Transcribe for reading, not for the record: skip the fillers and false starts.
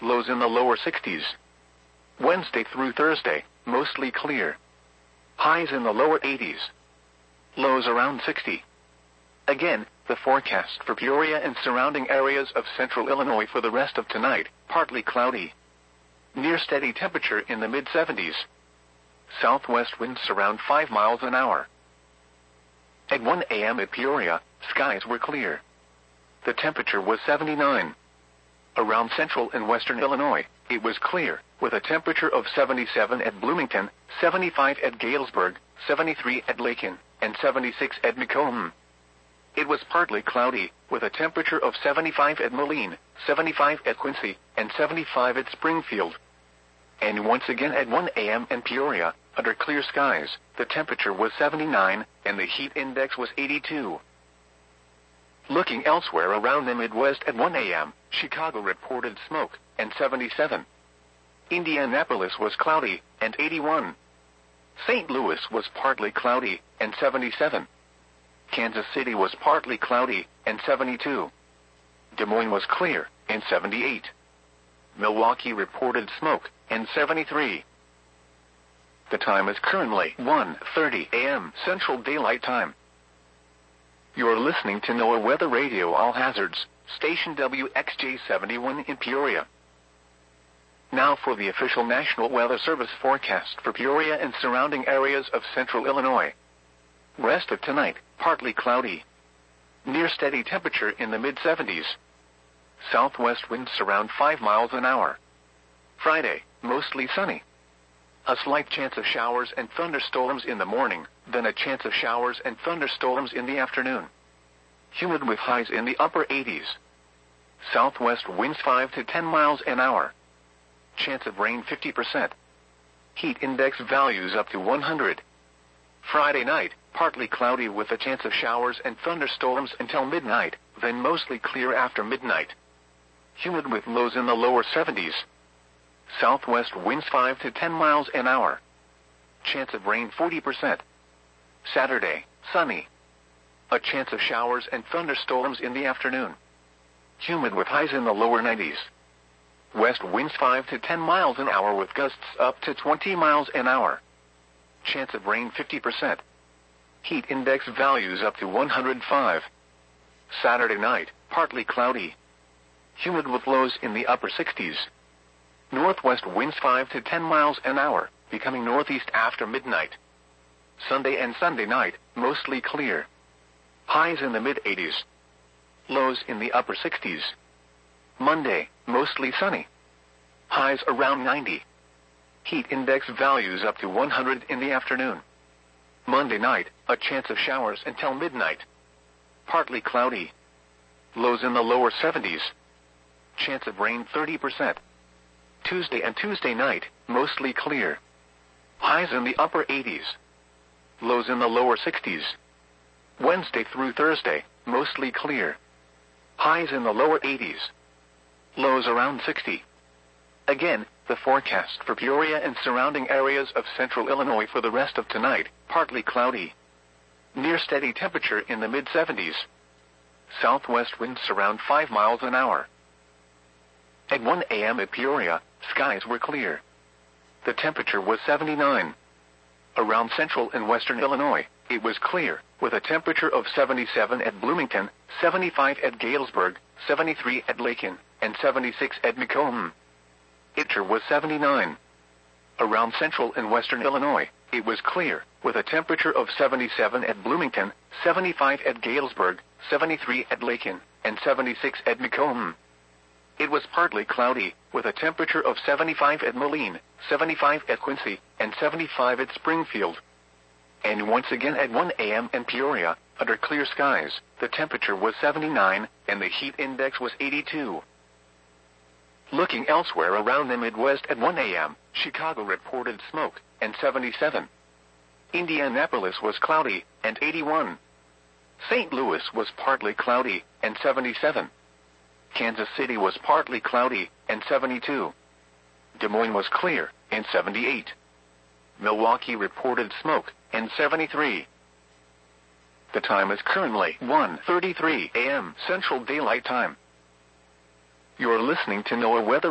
lows in the lower 60s. Wednesday through Thursday, mostly clear. Highs in the lower 80s. Lows around 60. Again, the forecast for Peoria and surrounding areas of central Illinois for the rest of tonight, partly cloudy. Near steady temperature in the mid-70s. Southwest winds around 5 miles an hour. At 1 a.m. at Peoria, skies were clear. The temperature was 79. Around central and western Illinois, it was clear, with a temperature of 77 at Bloomington, 75 at Galesburg, 73 at Lakin, and 76 at Macomb. It was partly cloudy, with a temperature of 75 at Moline, 75 at Quincy, and 75 at Springfield. And once again at 1 a.m. in Peoria, under clear skies, the temperature was 79, and the heat index was 82. Looking elsewhere around the Midwest at 1 a.m., Chicago reported smoke, and 77. Indianapolis was cloudy, and 81. St. Louis was partly cloudy, and 77. Kansas City was partly cloudy, and 72. Des Moines was clear, and 78. Milwaukee reported smoke, and 73. The time is currently 1:30 a.m. Central Daylight Time. You are listening to NOAA Weather Radio All Hazards, station WXJ71 in Peoria. Now for the official National Weather Service forecast for Peoria and surrounding areas of central Illinois. Rest of tonight, partly cloudy. Near steady temperature in the mid-70s. Southwest winds around 5 miles an hour. Friday, mostly sunny. A slight chance of showers and thunderstorms in the morning, then a chance of showers and thunderstorms in the afternoon. Humid with highs in the upper 80s. Southwest winds 5 to 10 miles an hour. Chance of rain 50%. Heat index values up to 100. Friday night, partly cloudy with a chance of showers and thunderstorms until midnight, then mostly clear after midnight. Humid with lows in the lower 70s. Southwest winds 5 to 10 miles an hour. Chance of rain 40%. Saturday, sunny. A chance of showers and thunderstorms in the afternoon. Humid with highs in the lower 90s. West winds 5 to 10 miles an hour with gusts up to 20 miles an hour. Chance of rain 50%. Heat index values up to 105. Saturday night, partly cloudy. Humid with lows in the upper 60s. Northwest winds 5 to 10 miles an hour, becoming northeast after midnight. Sunday and Sunday night, mostly clear. Highs in the mid-80s. Lows in the upper 60s. Monday, mostly sunny. Highs around 90. Heat index values up to 100 in the afternoon. Monday night, a chance of showers until midnight. Partly cloudy. Lows in the lower 70s. Chance of rain 30%. Tuesday and Tuesday night, mostly clear. Highs in the upper 80s. Lows in the lower 60s. Wednesday through Thursday, mostly clear. Highs in the lower 80s. Lows around 60. Again, the forecast for Peoria and surrounding areas of central Illinois for the rest of tonight, partly cloudy. Near steady temperature in the mid-70s. Southwest winds around 5 miles an hour. At 1 a.m. at Peoria, skies were clear. The temperature was 79. Around central and western Illinois, it was clear, with a temperature of 77 at Bloomington, 75 at Galesburg, 73 at Lakin, and 76 at Macomb. It was 79. Around central and western Illinois, it was clear, with a temperature of 77 at Bloomington, 75 at Galesburg, 73 at Lakin, and 76 at Macomb. It was partly cloudy, with a temperature of 75 at Moline, 75 at Quincy, and 75 at Springfield. And once again at 1 a.m. in Peoria, under clear skies, the temperature was 79, and the heat index was 82. Looking elsewhere around the Midwest at 1 a.m., Chicago reported smoke, and 77. Indianapolis was cloudy, and 81. St. Louis was partly cloudy, and 77. Kansas City was partly cloudy, and 72. Des Moines was clear, and 78. Milwaukee reported smoke, and 73. The time is currently 1:33 a.m. Central Daylight Time. You are listening to NOAA Weather